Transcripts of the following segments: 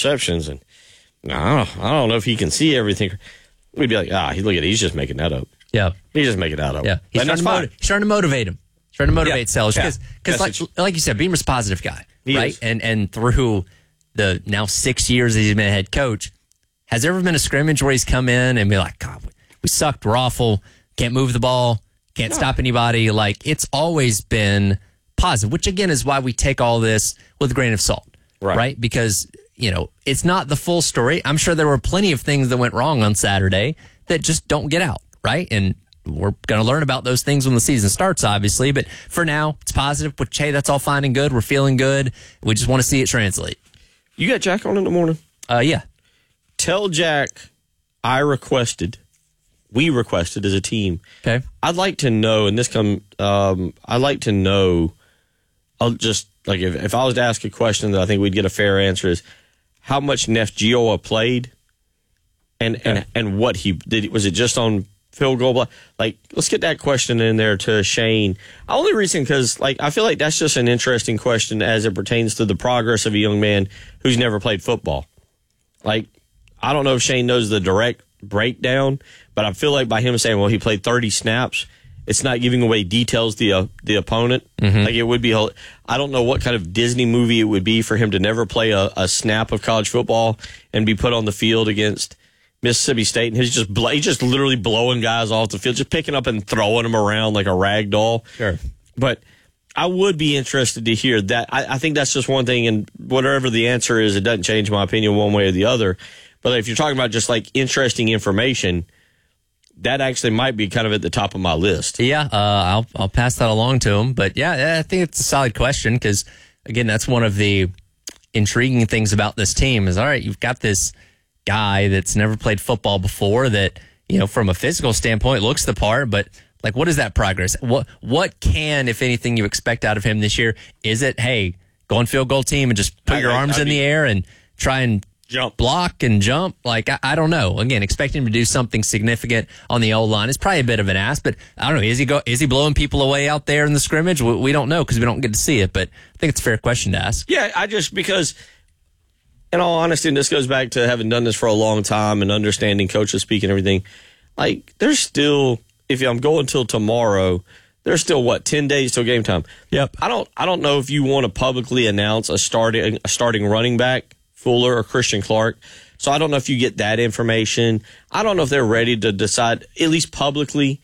interceptions, and I don't know if he can see everything. We'd be like, look at it, he's just making that up. Yeah. He's just making that up. Yeah. He's trying to motivate him. Trying to motivate Sellers. Because like you said, Beamer's a positive guy, right? And through the now 6 years that he's been a head coach, has there ever been a scrimmage where he's come in and be like, God, we sucked, we're awful, can't move the ball, can't stop anybody? Like, it's always been positive, which again is why we take all this with a grain of salt, right? Because, it's not the full story. I'm sure there were plenty of things that went wrong on Saturday that just don't get out, right? And we're going to learn about those things when the season starts, obviously. But for now, it's positive. Which, hey, that's all fine and good. We're feeling good. We just want to see it translate. You got Jack on in the morning? Yeah. Tell Jack we requested as a team. Okay. I'd like to know, and I'd like to know, I'll just, like, if I was to ask a question that I think we'd get a fair answer is, how much Neff Gioa played and what he did. Was it just on field goal? Like, let's get that question in there to Shane. Only reason because, like, I feel like that's just an interesting question as it pertains to the progress of a young man who's never played football. Like, I don't know if Shane knows the direct breakdown, but I feel like by him saying, well, he played 30 snaps, it's not giving away details the opponent. Mm-hmm. Like, it would be, I don't know what kind of Disney movie it would be for him to never play a snap of college football and be put on the field against Mississippi State, and he's just literally blowing guys off the field, just picking up and throwing them around like a rag doll. Sure. But I would be interested to hear that. I think that's just one thing, and whatever the answer is, it doesn't change my opinion one way or the other. But if you're talking about just like interesting information, that actually might be kind of at the top of my list. Yeah, I'll pass that along to him. But yeah, I think it's a solid question because, again, that's one of the intriguing things about this team is, all right, you've got this guy that's never played football before that, from a physical standpoint looks the part, but like, what is that progress? What can, if anything, you expect out of him this year? Is it, hey, go on field goal team and just put your arms in the air and try and jump, block and jump? Like, I don't know. Again, expecting him to do something significant on the O-line is probably a bit of an ask, but I don't know. Is he blowing people away out there in the scrimmage? We don't know because we don't get to see it, but I think it's a fair question to ask. Yeah, because in all honesty, and this goes back to having done this for a long time and understanding coaches speak and everything, like, there's still, if I'm going till tomorrow, there's still 10 days till game time. Yep. I don't know if you want to publicly announce a starting running back, Fuller or Christian Clark. So I don't know if you get that information. I don't know if they're ready to decide, at least publicly.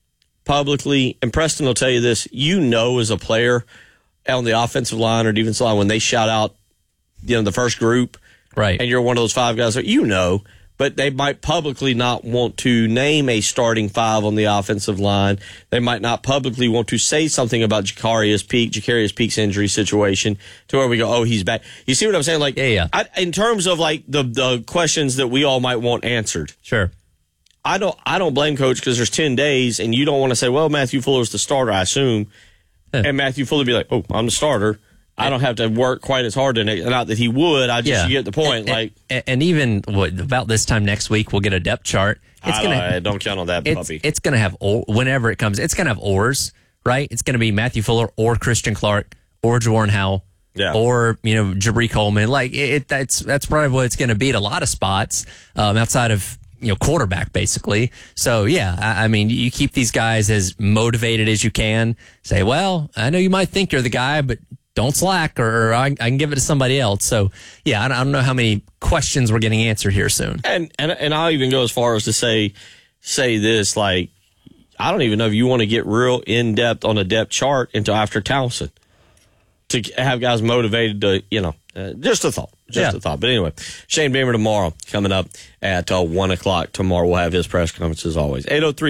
And Preston will tell you this, as a player on the offensive line or defensive line, when they shout out, the first group, right, and you're one of those five guys that but they might publicly not want to name a starting five on the offensive line. They might not publicly want to say something about Jacarius Peak's injury situation to where we go, oh, he's back. You see what I'm saying? Like, yeah. In terms of like the questions that we all might want answered. Sure. I don't blame Coach because there's 10 days and you don't want to say, well, Matthew Fuller's the starter, I assume. Yeah. And Matthew Fuller be like, oh, I'm the starter. I don't have to work quite as hard, not that he would. You get the point. And even about this time next week, we'll get a depth chart. Don't count on that puppy. It's going to have, whenever it comes, it's going to have ors, right? It's going to be Matthew Fuller or Christian Clark or Jordan Howell. Yeah. Or, Jabri Coleman. Like, that's probably what it's going to be at a lot of spots outside of, quarterback, basically. So, yeah, I mean, you keep these guys as motivated as you can. Say, well, I know you might think you're the guy, but don't slack, or I can give it to somebody else. So, yeah, I don't know how many questions we're getting answered here soon. And I'll even go as far as to say this, like, I don't even know if you want to get real in-depth on a depth chart until after Towson to have guys motivated to, just a thought. A thought. But anyway, Shane Beamer tomorrow, coming up at 1 o'clock tomorrow. We'll have his press conference as always.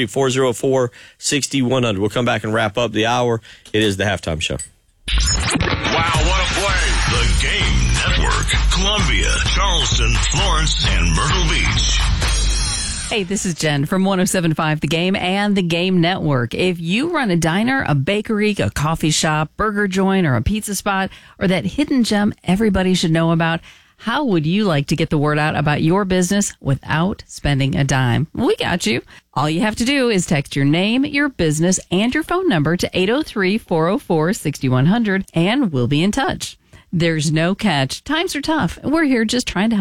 803-404-6100. We'll come back and wrap up the hour. It is the halftime show. Wow, what a play. The Game Network. Columbia, Charleston, Florence, and Myrtle Beach. Hey, this is Jen from 107.5 The Game and The Game Network. If you run a diner, a bakery, a coffee shop, burger joint, or a pizza spot, or that hidden gem everybody should know about, how would you like to get the word out about your business without spending a dime? We got you. All you have to do is text your name, your business, and your phone number to 803-404-6100, and we'll be in touch. There's no catch. Times are tough. We're here just trying to help.